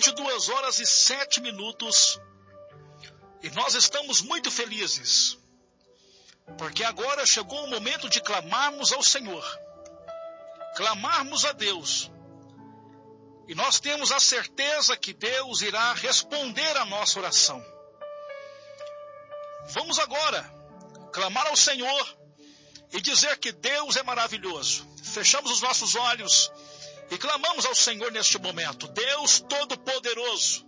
22h07 e nós estamos muito felizes, porque agora chegou o momento de clamarmos ao Senhor, clamarmos a Deus, e nós temos a certeza que Deus irá responder a nossa oração. Vamos agora clamar ao Senhor e dizer que Deus é maravilhoso. Fechamos os nossos olhos e clamamos ao Senhor neste momento. Deus Todo-Poderoso,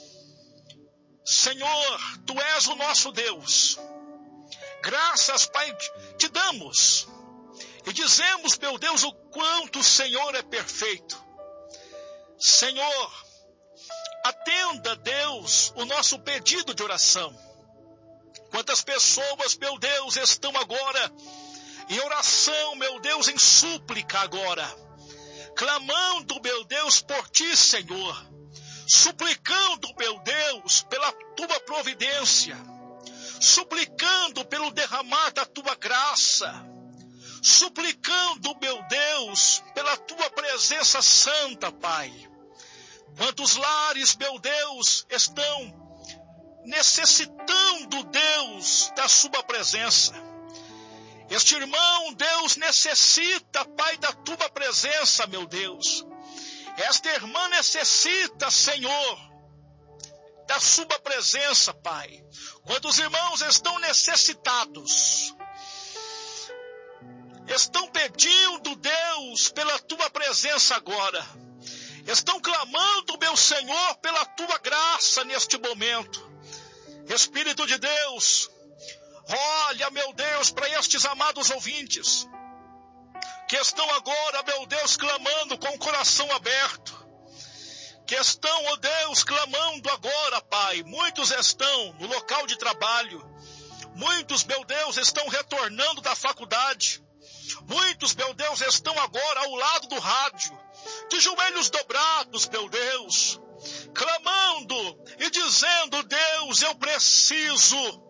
Senhor, Tu és o nosso Deus. Graças, Pai, te damos e dizemos, meu Deus, o quanto o Senhor é perfeito. Senhor, atenda, Deus, o nosso pedido de oração. Quantas pessoas, meu Deus, estão agora em oração, meu Deus, em súplica agora, clamando, meu Deus, por Ti, Senhor, suplicando, meu Deus, pela Tua providência, suplicando pelo derramar da Tua graça, suplicando, meu Deus, pela Tua presença santa, Pai. Quantos lares, meu Deus, estão necessitando, Deus, da Sua presença. Este irmão, Deus, necessita, Pai, da Tua presença, meu Deus. Esta irmã necessita, Senhor, da Sua presença, Pai. Quantos irmãos estão necessitados, estão pedindo, Deus, pela Tua presença agora. Estão clamando, meu Senhor, pela Tua graça neste momento. Espírito de Deus, olha, meu Deus, para estes amados ouvintes, que estão agora, meu Deus, clamando com o coração aberto, que estão, ó Deus, clamando agora, Pai. Muitos estão no local de trabalho, muitos, meu Deus, estão retornando da faculdade, muitos, meu Deus, estão agora ao lado do rádio, de joelhos dobrados, meu Deus, clamando e dizendo, Deus, eu preciso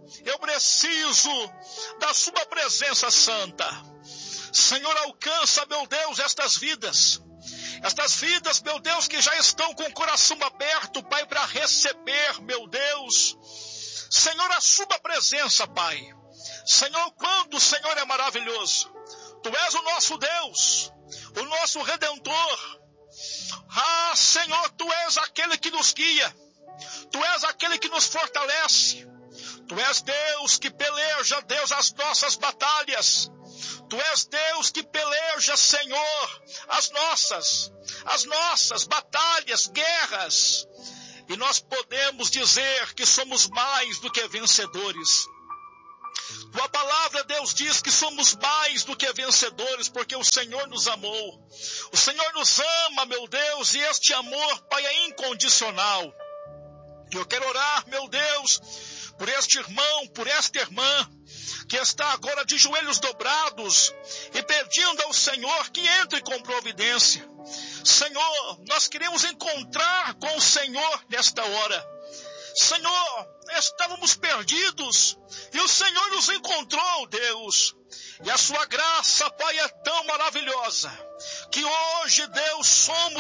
da Sua presença santa. Senhor, alcança, meu Deus, estas vidas, meu Deus, que já estão com o coração aberto, Pai, para receber, meu Deus, Senhor, a Sua presença, Pai. Senhor, quando o Senhor é maravilhoso, Tu és o nosso Deus, o nosso Redentor. Ah, Senhor, Tu és aquele que nos guia, Tu és aquele que nos fortalece, Tu és Deus que peleja, Deus, as nossas batalhas, Tu és Deus que peleja, Senhor, as nossas batalhas, guerras, e nós podemos dizer que somos mais do que vencedores. Tua palavra, Deus, diz que somos mais do que vencedores, porque o Senhor nos amou. O Senhor nos ama, meu Deus, e este amor, Pai, é incondicional. E eu quero orar, meu Deus, por este irmão, por esta irmã, que está agora de joelhos dobrados e pedindo ao Senhor que entre com providência. Senhor, nós queremos encontrar com o Senhor nesta hora. Senhor, estávamos perdidos e o Senhor nos encontrou, Deus. E a Sua graça, Pai, é tão maravilhosa que hoje, Deus, somos